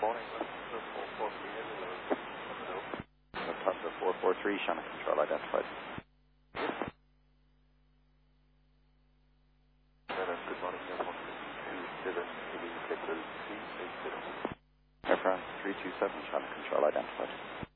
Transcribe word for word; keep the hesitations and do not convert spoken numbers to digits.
morning. four four three, hello. Lufthansa four four three, Shannon Control identified. Hello, good morning. Air France three two seven, Italy, capital three eight zero. Air France three two seven, Shannon Control identified.